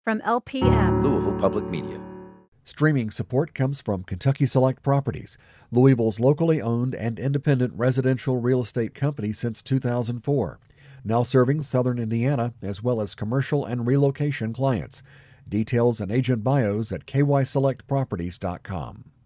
from LPM. Louisville Public Media. Streaming support comes from Kentucky Select Properties, Louisville's locally owned and independent residential real estate company since 2004. Now serving southern Indiana as well as commercial and relocation clients. Details and agent bios at kyselectproperties.com.